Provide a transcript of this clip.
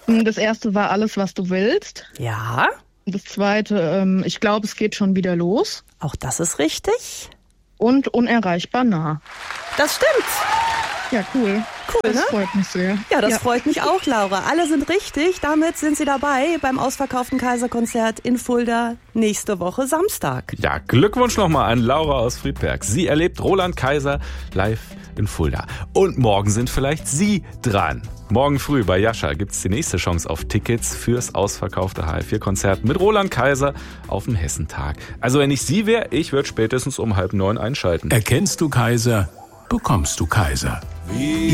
Das erste war Alles, was du willst. Ja, Das zweite, ich glaube, es geht schon wieder los. auch das ist richtig. Und Unerreichbar nah. Das stimmt. Ja, cool. Das ne? freut mich sehr. Ja, das freut mich auch, Laura. Alle sind richtig. Damit sind Sie dabei beim ausverkauften Kaiserkonzert in Fulda nächste Woche Samstag. Ja, Glückwunsch nochmal an Laura aus Friedberg. Sie erlebt Roland Kaiser live in Fulda. Und morgen sind vielleicht Sie dran. Morgen früh bei Jascha gibt's die nächste Chance auf Tickets fürs ausverkaufte HR4-Konzert mit Roland Kaiser auf dem Hessentag. Also wenn ich Sie wäre, ich würde spätestens um 8:30 einschalten. Erkennst du Kaiser, bekommst du Kaiser.